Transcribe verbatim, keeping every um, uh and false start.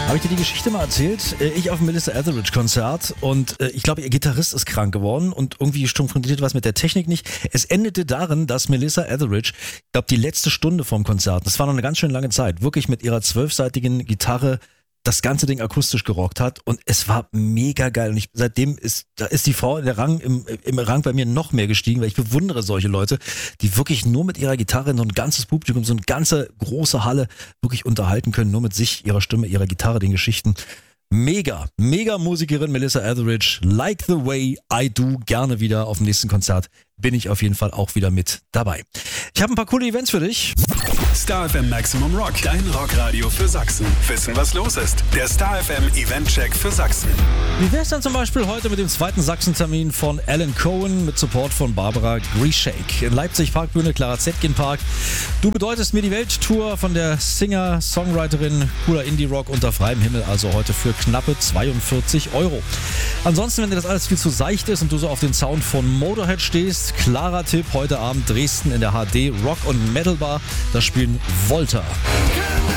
Habe ich dir die Geschichte mal erzählt? Ich auf dem Melissa Etheridge Konzert und ich glaube, ihr Gitarrist ist krank geworden und irgendwie funktioniert was mit der Technik nicht. Es endete darin, dass Melissa Etheridge, ich glaube, die letzte Stunde vom Konzert, das war noch eine ganz schön lange Zeit, wirklich mit ihrer zwölfseitigen Gitarre das ganze Ding akustisch gerockt hat und es war mega geil und ich, seitdem ist, da ist die Frau in der Rang, im, im Rang bei mir noch mehr gestiegen, weil ich bewundere solche Leute, die wirklich nur mit ihrer Gitarre so ein ganzes Publikum, so eine ganze große Halle wirklich unterhalten können, nur mit sich, ihrer Stimme, ihrer Gitarre, den Geschichten. Mega, mega Musikerin Melissa Etheridge, Like the Way I Do, gerne wieder auf dem nächsten Konzert bin ich auf jeden Fall auch wieder mit dabei. Ich habe ein paar coole Events für dich. Star F M Maximum Rock, dein Rockradio für Sachsen. Wissen, was los ist? Der Star F M Event-Check für Sachsen. Wie wär's dann zum Beispiel heute mit dem zweiten Sachsen-Termin von Alan Cohen mit Support von Barbara Grieshake? In Leipzig Parkbühne, Clara Zetkin Park. Du bedeutest mir die Welttour von der Singer, Songwriterin, cooler Indie-Rock unter freiem Himmel, also heute für knappe zweiundvierzig Euro. Ansonsten, wenn dir das alles viel zu seicht ist und du so auf den Sound von Motorhead stehst, klarer Tipp, heute Abend Dresden in der H D Rock- und Metal Bar, da spielen Volta.